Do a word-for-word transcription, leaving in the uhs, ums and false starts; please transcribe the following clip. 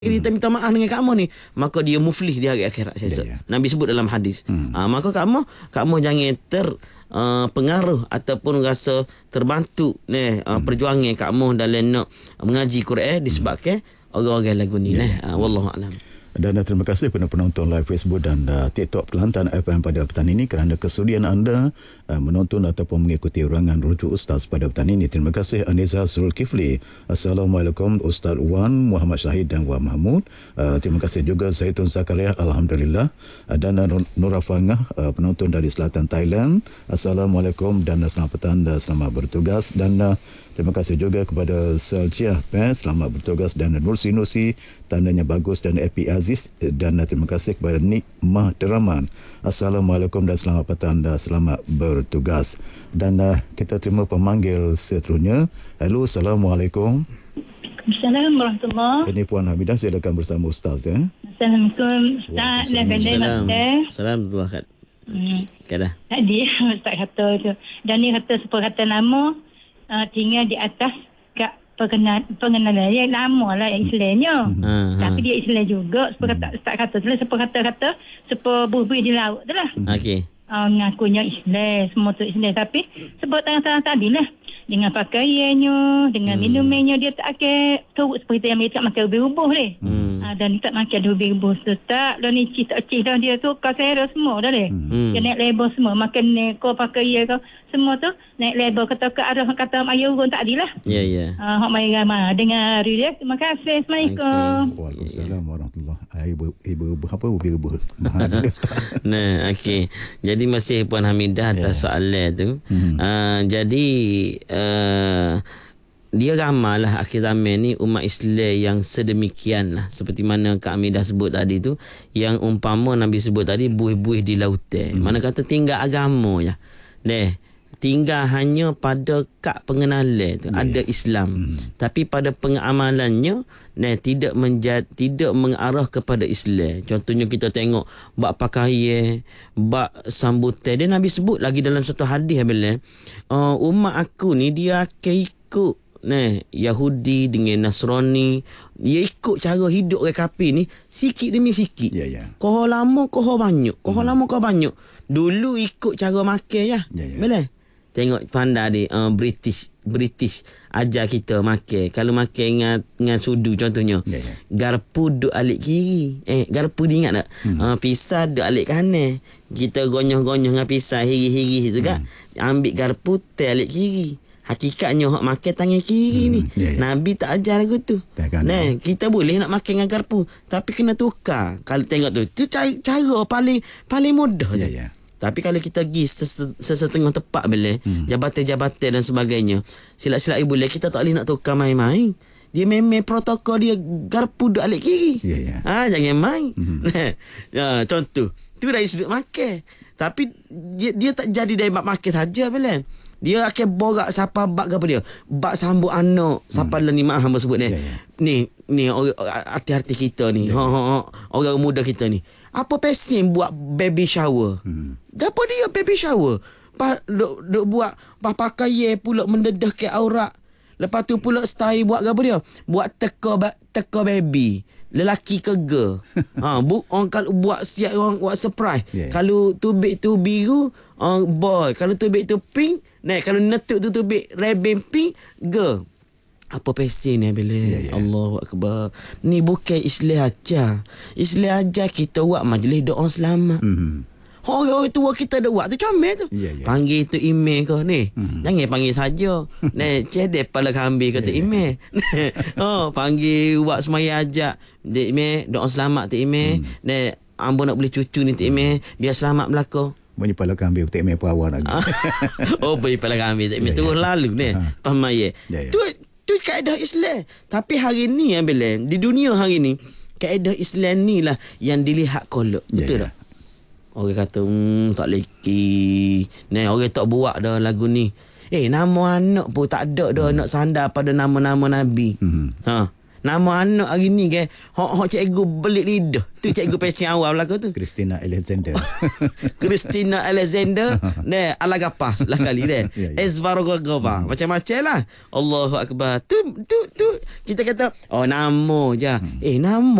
Kita minta maaf dengan kamu ni, maka dia muflih di hari akhirat. Yeah, yeah. Nabi sebut dalam hadis. Hmm. Ha, maka kamu kamu jangan ter uh, pengaruh ataupun rasa terbantu ni uh, hmm. perjuangan kamu dalam nak mengaji Quran disebabkan hmm. orang-orang lagu ni. Yeah, yeah. uh, wallahu a'lam. Dan uh, terima kasih kepada penonton live Facebook dan uh, TikTok Kelantan F M pada petang ini kerana kesudian anda uh, menonton ataupun mengikuti ruangan rujuk Ustaz pada petang ini. Terima kasih Aniza Zulkifli. Assalamualaikum Ustaz Wan, Muhammad Syahid dan Wan Mahmud. Uh, terima kasih juga Zaitun Zakaria, Alhamdulillah. Uh, dan uh, Nur Afangah, uh, penonton dari selatan Thailand. Assalamualaikum dan uh, selamat petang dan selamat bertugas. Dan uh, terima kasih juga kepada Selciah Pes, selamat bertugas, dan Nur Sinusi, tandanya bagus, dan Epi Aziz, dan terima kasih kepada Nikmah Deraman. Assalamualaikum dan selamat petang dan selamat bertugas. Dan uh, kita terima pemanggil seterusnya. Halo, Assalamualaikum. Assalamualaikum warahmatullahi. Ini Puan Hamidah, silakan bersama Ustaz. Ya? Assalamualaikum Ustaz. Assalamualaikum. Assalamualaikum. Hmm. Dah. Tadi Ustaz kata tu. Dan ni kata seperkata nama uh, tinggal di atas kat pengenalan, pengenalan yang lama lah yang Islamnya. Hmm. Tapi dia Islam juga. Seperkata hmm. Ustaz kata tu lah. Seperkata-kata seperbuih di laut tu lah. Okey. Uh, ngakunya Islam. Semua tu Islam. Tapi sebab tangan-tangan tadi lah. Dengan pakaiannya, dengan hmm. minumannya, dia tak akan turut seperti yang dia tak makan ubi-ubuh ni. Hmm. Ha, dan dia tak makan ubi-ubuh tu. Tak, dah ni cik tak cik dah. Dia tu kasera semua dah ni. Hmm. Dia naik lebar semua. Makan ni, kau pakaian kau. Semua tu naik lebar. Kata ke arah kata Mak Yurun tak adil lah. Ya, ya. Hak Mai Ramah. Dengar dia. Terima kasih. Assalamualaikum. Waalaikumsalam warahmatullahi. Ibu-ibu apa ubi-ubuh? Nah, okey. Jadi masih Puan Hamidah atas yeah. soalan tu. Hmm. Uh, jadi uh, dia ramallah akhir zaman ni umat Islam yang sedemikian lah, seperti mana Kak Hamidah sebut tadi tu, yang umpama Nabi sebut tadi buih-buih di lautan. Hmm. Mana kata tinggal agama ya. Deh, tinggal hanya pada kad pengenalan tu, yeah. ada Islam. Hmm. Tapi pada pengamalannya nah, tidak menjad, tidak mengarah kepada Islam. Contohnya kita tengok bab pakaian, bab sambutan. Dia Nabi sebut lagi dalam satu hadis bila uh, umat aku ni dia akan ikut nah, Yahudi dengan Nasrani. Dia ikut cara hidup orang kafir ni sikit demi sikit. Ya, ya. Koh lama, koh banyak. Koh hmm. lama, koh banyak. Dulu ikut cara makan ya. Ya, ya. Boleh? Tengok pandai di uh, British British ajar kita makan. Kalau makan dengan, dengan sudu contohnya. Ya, ya. Garpu duk alik kiri. Eh, garpu dia ingat tak? Hmm. Uh, pisah duk alik kanan. Kita gonyoh-gonyoh dengan pisah hiri-hiri tu kan. Hmm. Ambil garpu teh alik kiri. Hakikatnya hak makan tangan kiri hmm. ni. Ya, ya. Nabi tak ajar lagu tu. Nah, kita boleh nak makan dengan garpu, tapi kena tukar. Kalau tengok tu, tu cara, cara paling paling mudah ya, tu. Ya. Tapi kalau kita pergi sesetengah tepat bila hmm. jabatan-jabatan dan sebagainya, silap-silap ibu kita tak boleh nak tukar main-main. Dia memang protokol dia garpu duk alik kiri. Ya, ya. Ha, jangan main. Hmm. Ya, contoh. Tu dari sudut makan. Tapi dia, dia tak jadi dari bab makan saja bila. Dia akan borak siapa bab ke apa dia. Bab sambut anak. Siapa hmm. lah ni maaf hamba sebut ni. Ya, ya. Ni, ni hati-hati kita ni. Ya, ya. Ha, ha, ha, orang muda kita ni. Apa pesin buat baby shower? Hmm. Apa dia baby shower? Pa, duk, duk buat pakaian pula mendedah ke aurat. Lepas tu pula style buat apa dia? Buat teka teka baby. Lelaki ke girl. ha, bu, orang kalau buat siap orang buat surprise. Yeah. Kalau tubik tu biru, orang boy. Kalau tubik tu pink, nah kalau netuk tu tubik rebel pink, girl. Apa pesin ni bila yeah, yeah. Allahu Akbar. Ni bukan Islam aja. Islam aja kita buat majlis doa selamat. Mm-hmm. Orang-orang tua kita dah buat tu comel tu. Yeah, yeah. Panggil tu email kau ni. Mm-hmm. Jangan panggil saja. Ni cedek kepala kambing kata yeah, email. Yeah. oh, panggil buat semaya ajak. Dek email doa selamat tu email. Mm. Ni ambo nak beli cucu ni tu email biar selamat belaka. Banyak pala kambing tak email pun awak lagi. oh, banyak pala kambing tak email terus lalu ni. Faham ya? Tu tu kaedah Islam. Tapi hari ni ya bila di dunia hari ni kaedah Islam ni lah yang dilihat kolok. Betul yeah, tak? Yeah. Orang kata hmm, tak leki. Ni orang tak buat dah lagu ni. Eh nama anak pun tak ada dah hmm. nak sandar pada nama-nama Nabi. Hmm. Ha. Nama anak hari ni ke, hok hok cikgu belit lidah. Tu cikgu passion awal belaka tu. Christina Alexander. Christina Alexander, ne Alagapas lah kali deh. Ya, ya. Esvarogova, macam-macam lah. Allahu akbar. Tu tu tu kita kata oh nama je. Eh nama